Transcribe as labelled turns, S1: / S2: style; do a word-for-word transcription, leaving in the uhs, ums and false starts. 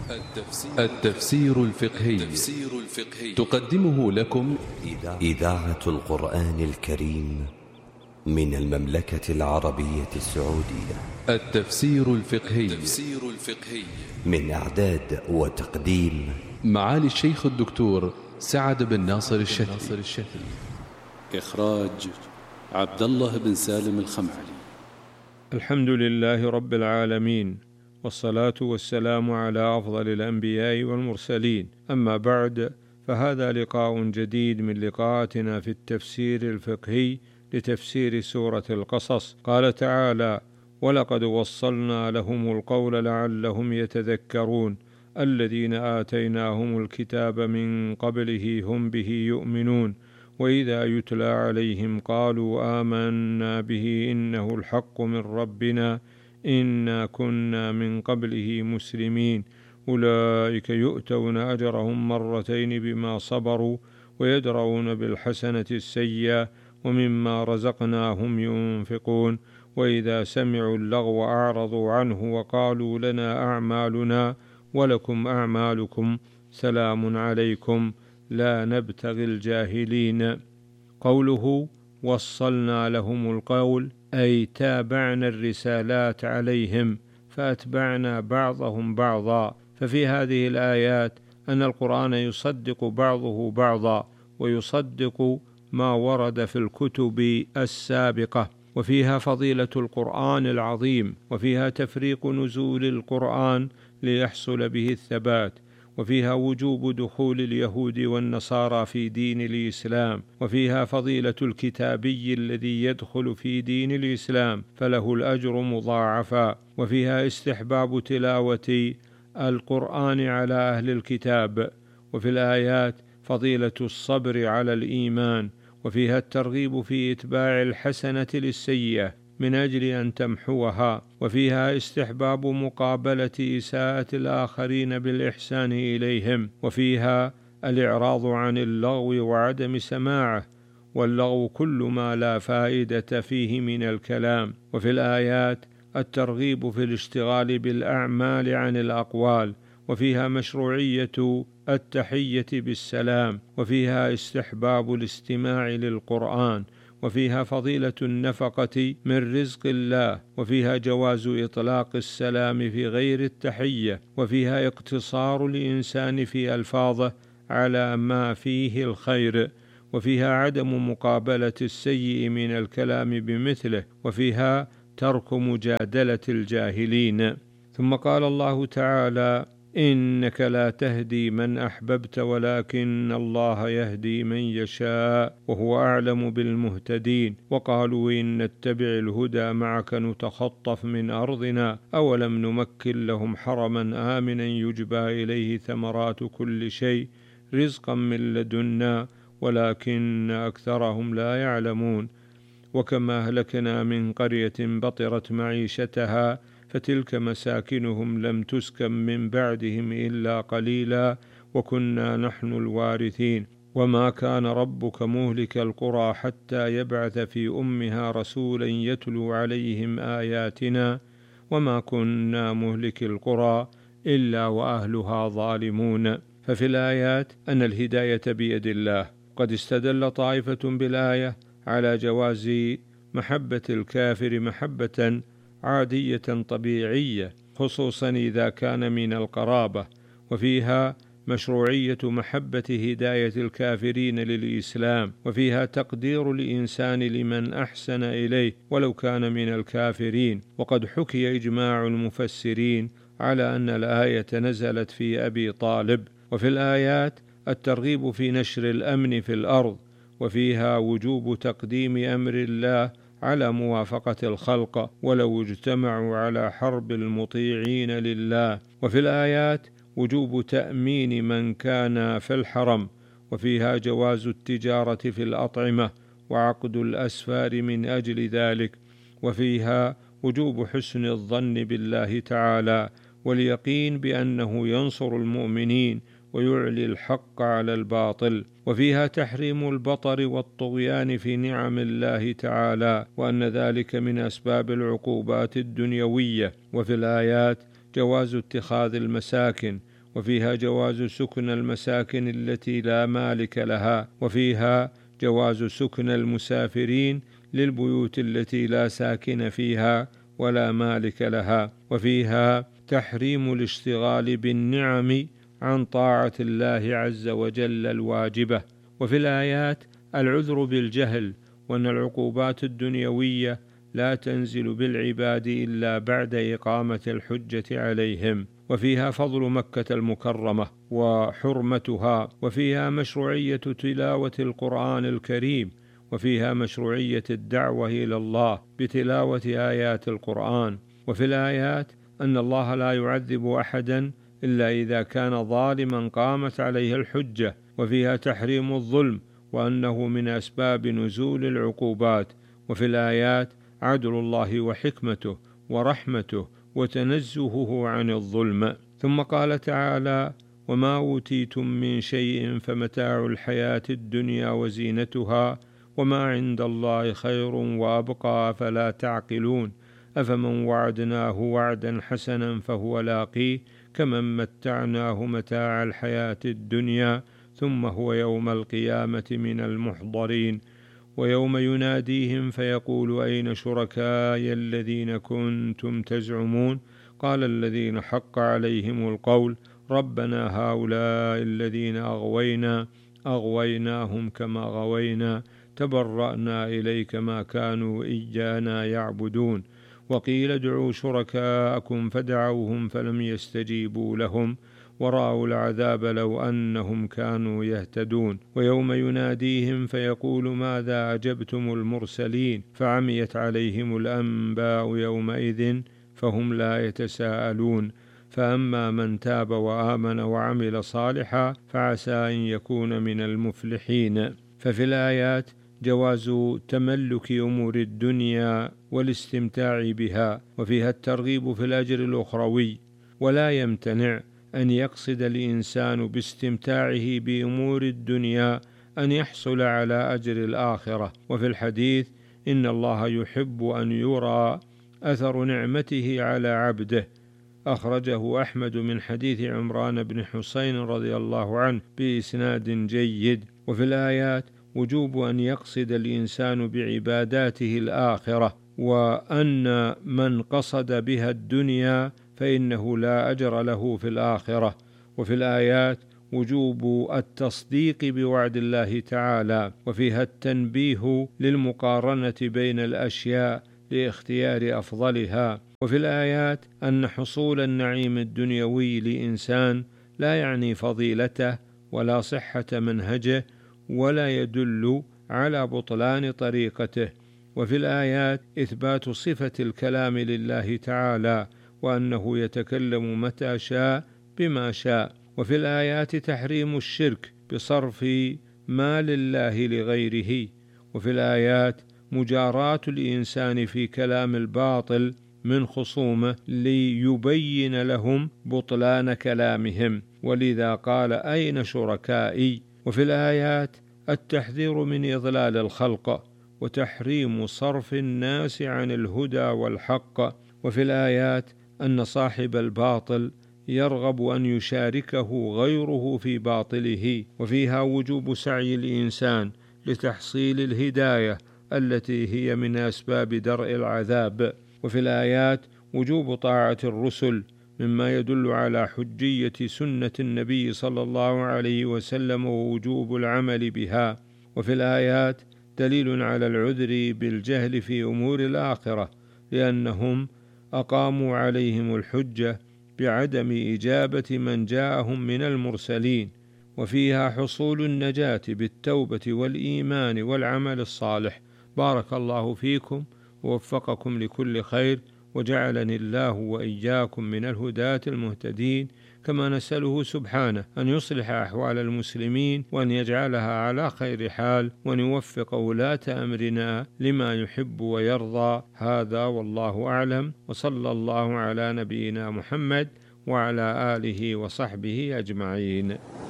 S1: التفسير الفقهي تقدمه لكم
S2: إذاعة القرآن الكريم من المملكة العربية السعودية.
S1: التفسير الفقهي
S2: من إعداد وتقديم
S1: معالي الشيخ الدكتور سعد بن ناصر الشتري.
S3: إخراج عبد الله بن سالم الخمعلي.
S4: الحمد لله رب العالمين، والصلاة والسلام على أفضل الأنبياء والمرسلين، أما بعد، فهذا لقاء جديد من لقاءاتنا في التفسير الفقهي لتفسير سورة القصص. قال تعالى: ولقد وصلنا لهم القول لعلهم يتذكرون الذين آتيناهم الكتاب من قبله هم به يؤمنون وإذا يتلى عليهم قالوا آمنا به إنه الحق من ربنا إنا كنا من قبله مسلمين أولئك يؤتون أجرهم مرتين بما صبروا ويدرؤون بالحسنة السيئة ومما رزقناهم ينفقون وإذا سمعوا اللغو أعرضوا عنه وقالوا لنا أعمالنا ولكم أعمالكم سلام عليكم لا نبتغي الجاهلين. قوله وصلنا لهم القول أي تابعنا الرسالات عليهم فأتبعنا بعضهم بعضا. ففي هذه الآيات أن القرآن يصدق بعضه بعضا ويصدق ما ورد في الكتب السابقة، وفيها فضيلة القرآن العظيم، وفيها تفريق نزول القرآن ليحصل به الثبات، وفيها وجوب دخول اليهود والنصارى في دين الإسلام، وفيها فضيلة الكتابي الذي يدخل في دين الإسلام فله الأجر مضاعفا، وفيها استحباب تلاوة القرآن على أهل الكتاب، وفي الآيات فضيلة الصبر على الإيمان، وفيها الترغيب في إتباع الحسنة للسيئة من أجل أن تمحوها، وفيها استحباب مقابلة إساءة الآخرين بالإحسان إليهم، وفيها الإعراض عن اللغو وعدم سماعه، واللغو كل ما لا فائدة فيه من الكلام، وفي الآيات الترغيب في الاشتغال بالأعمال عن الأقوال، وفيها مشروعية التحية بالسلام، وفيها استحباب الاستماع للقرآن، وفيها فضيلة النفقة من رزق الله، وفيها جواز إطلاق السلام في غير التحية، وفيها اقتصار الإنسان في ألفاظه على ما فيه الخير، وفيها عدم مقابلة السيء من الكلام بمثله، وفيها ترك مجادلة الجاهلين. ثم قال الله تعالى: إنك لا تهدي من أحببت ولكن الله يهدي من يشاء وهو أعلم بالمهتدين. وقالوا إن نتبع الهدى معك نتخطف من أرضنا أولم نمكن لهم حرما آمنا يجبى إليه ثمرات كل شيء رزقا من لدنا ولكن أكثرهم لا يعلمون. وكما أهلكنا من قرية بطرت معيشتها فتلك مساكنهم لم تسكن من بعدهم إلا قليلا وكنا نحن الوارثين وما كان ربك مهلك القرى حتى يبعث في أمها رسولا يتلو عليهم آياتنا وما كنا مهلك القرى إلا وأهلها ظالمون. ففي الآيات أن الهداية بيد الله. قد استدل طائفة بالآية على جواز محبة الكافر محبة عادية طبيعية خصوصا إذا كان من القرابة، وفيها مشروعية محبة هداية الكافرين للإسلام، وفيها تقدير الإنسان لمن أحسن إليه ولو كان من الكافرين. وقد حكي إجماع المفسرين على أن الآية نزلت في أبي طالب. وفي الآيات الترغيب في نشر الأمن في الأرض، وفيها وجوب تقديم أمر الله على موافقة الخلق ولو اجتمعوا على حرب المطيعين لله. وفي الآيات وجوب تأمين من كان في الحرم، وفيها جواز التجارة في الأطعمة وعقد الأسفار من أجل ذلك، وفيها وجوب حسن الظن بالله تعالى واليقين بأنه ينصر المؤمنين ويعلي الحق على الباطل، وفيها تحريم البطر والطغيان في نعم الله تعالى وأن ذلك من أسباب العقوبات الدنيوية. وفي الآيات جواز اتخاذ المساكن وفيها جواز سكن المساكن التي لا مالك لها، وفيها جواز سكن المسافرين للبيوت التي لا ساكن فيها ولا مالك لها، وفيها تحريم الاشتغال بالنعم عن طاعة الله عز وجل الواجبة. وفي الآيات العذر بالجهل، وأن العقوبات الدنيوية لا تنزل بالعباد إلا بعد إقامة الحجة عليهم. وفيها فضل مكة المكرمة وحرمتها، وفيها مشروعية تلاوة القرآن الكريم، وفيها مشروعية الدعوة إلى الله بتلاوة آيات القرآن. وفي الآيات أن الله لا يعذب أحدا إلا إذا كان ظالما قامت عليه الحجة. وفيها تحريم الظلم، وأنه من أسباب نزول العقوبات. وفي الآيات عدل الله وحكمته ورحمته وتنزهه عن الظلم. ثم قال تعالى: وما أوتيتم من شيء فمتاع الحياة الدنيا وزينتها وما عند الله خير وأبقى فلا تعقلون أفمن وعدناه وعدا حسنا فهو لاقيه كمن متعناه متاع الحياة الدنيا ثم هو يوم القيامة من المحضرين. ويوم يناديهم فيقول أين شركائي الذين كنتم تزعمون قال الذين حق عليهم القول ربنا هؤلاء الذين أغوينا أغويناهم كما غوينا تبرأنا إليك ما كانوا إيانا يعبدون. وقيل ادعوا شركاءكم فدعوهم فلم يستجيبوا لهم ورأوا العذاب لو أنهم كانوا يهتدون. ويوم يناديهم فيقول ماذا أجبتم المرسلين فعميت عليهم الأنباء يومئذ فهم لا يتساءلون. فأما من تاب وآمن وعمل صالحا فعسى أن يكون من المفلحين. ففي الآيات جواز تملك أمور الدنيا والاستمتاع بها، وفيها الترغيب في الأجر الأخروي، ولا يمتنع أن يقصد الإنسان باستمتاعه بأمور الدنيا أن يحصل على أجر الآخرة. وفي الحديث إن الله يحب أن يرى أثر نعمته على عبده، أخرجه أحمد من حديث عمران بن حسين رضي الله عنه بإسناد جيد. وفي الآيات وجوب أن يقصد الإنسان بعباداته الآخرة، وأن من قصد بها الدنيا فإنه لا أجر له في الآخرة. وفي الآيات وجوب التصديق بوعد الله تعالى، وفيها التنبيه للمقارنة بين الأشياء لاختيار أفضلها. وفي الآيات أن حصول النعيم الدنيوي لإنسان لا يعني فضيلته ولا صحة منهجه ولا يدل على بطلان طريقته. وفي الآيات إثبات صفة الكلام لله تعالى، وأنه يتكلم متى شاء بما شاء. وفي الآيات تحريم الشرك بصرف ما لله لغيره. وفي الآيات مجاراة الإنسان في كلام الباطل من خصومه ليبين لهم بطلان كلامهم، ولذا قال أين شركائي. وفي الآيات التحذير من إضلال الخلق وتحريم صرف الناس عن الهدى والحق. وفي الآيات أن صاحب الباطل يرغب أن يشاركه غيره في باطله. وفيها وجوب سعي الإنسان لتحصيل الهداية التي هي من أسباب درء العذاب. وفي الآيات وجوب طاعة الرسل مما يدل على حجية سنة النبي صلى الله عليه وسلم ووجوب العمل بها. وفي الآيات دليل على العذر بالجهل في أمور الآخرة، لأنهم أقاموا عليهم الحجة بعدم إجابة من جاءهم من المرسلين. وفيها حصول النجاة بالتوبة والإيمان والعمل الصالح. بارك الله فيكم ووفقكم لكل خير، وجعلني الله وإياكم من الهداة المهتدين. كما نسأله سبحانه أن يصلح أحوال المسلمين وأن يجعلها على خير حال، وأن يوفق ولاة أمرنا لما يحب ويرضى. هذا والله أعلم، وصلى الله على نبينا محمد وعلى آله وصحبه أجمعين.